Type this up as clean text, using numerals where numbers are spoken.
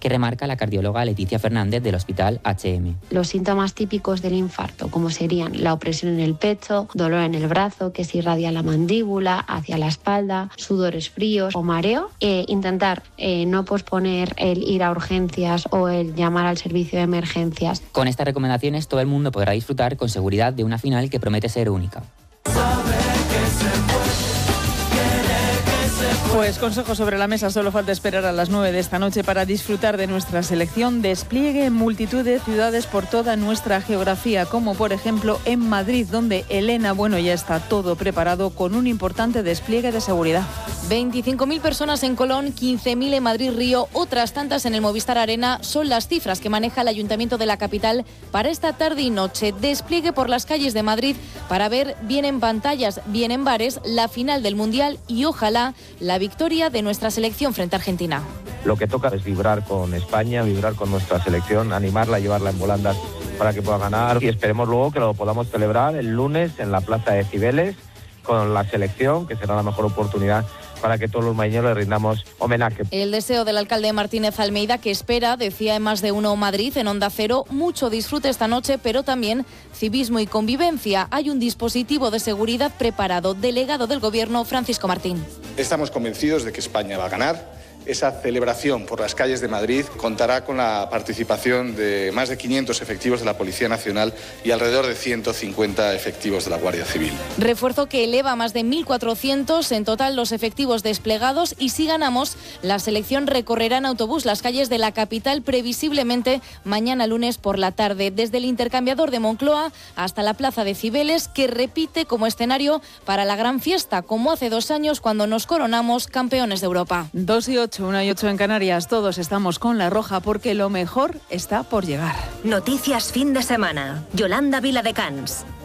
que remarca la cardióloga Leticia Fernández del Hospital HM. Los síntomas típicos del infarto, como serían la opresión en el pecho, dolor en el brazo que se irradia la mandíbula hacia la espalda, sudores fríos o mareo, intentar no posponer el ir a urgencias o el llamar al servicio de emergencias. Con estas recomendaciones todo el mundo podrá disfrutar con seguridad de una final que promete ser única. Pues consejos sobre la mesa, solo falta esperar a las 9 de esta noche para disfrutar de nuestra selección. Despliegue en multitud de ciudades por toda nuestra geografía, como por ejemplo en Madrid, donde Elena, ya está todo preparado con un importante despliegue de seguridad. 25.000 personas en Colón, 15.000 en Madrid-Río, otras tantas en el Movistar Arena, son las cifras que maneja el Ayuntamiento de la capital para esta tarde y noche. Despliegue por las calles de Madrid para ver bien en pantallas, bien en bares, la final del Mundial y ojalá la victoria de nuestra selección frente a Argentina. Lo que toca es vibrar con España, vibrar con nuestra selección, animarla, llevarla en volandas para que pueda ganar y esperemos luego que lo podamos celebrar el lunes en la Plaza de Cibeles con la selección, que será la mejor oportunidad para que todos los mañaneros le rindamos homenaje. El deseo del alcalde Martínez Almeida, que espera, decía en Más de Uno Madrid, en Onda Cero, mucho disfrute esta noche, pero también civismo y convivencia. Hay un dispositivo de seguridad preparado. Delegado del Gobierno, Francisco Martín. Estamos convencidos de que España va a ganar. Esa celebración por las calles de Madrid contará con la participación de más de 500 efectivos de la Policía Nacional y alrededor de 150 efectivos de la Guardia Civil. Refuerzo que eleva a más de 1.400 en total los efectivos desplegados y si ganamos, la selección recorrerá en autobús las calles de la capital previsiblemente mañana lunes por la tarde, desde el intercambiador de Moncloa hasta la Plaza de Cibeles, que repite como escenario para la gran fiesta, como hace 2 años cuando nos coronamos campeones de Europa. 2:08, 1:08 en Canarias. Todos estamos con la roja porque lo mejor está por llegar. Noticias fin de semana. Yolanda Viladecans.